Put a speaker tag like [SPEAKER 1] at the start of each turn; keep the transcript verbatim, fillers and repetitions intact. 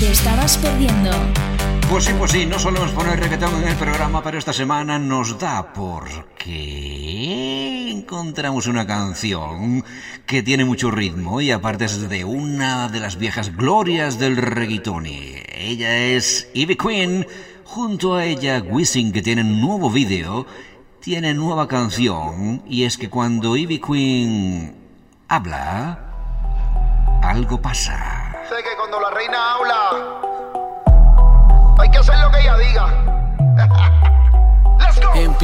[SPEAKER 1] te estabas perdiendo.
[SPEAKER 2] Pues sí, pues sí, no solemos poner reggaetón en el programa, pero esta semana nos da porque encontramos una canción que tiene mucho ritmo y aparte es de una de las viejas glorias del reggaetón. Ella es Ivy Queen, junto a ella Wisin, que tiene un nuevo vídeo, tiene nueva canción, y es que cuando Ivy Queen habla, algo pasa.
[SPEAKER 3] Sé que cuando la reina habla, hay que hacer lo que ella diga. Let's go.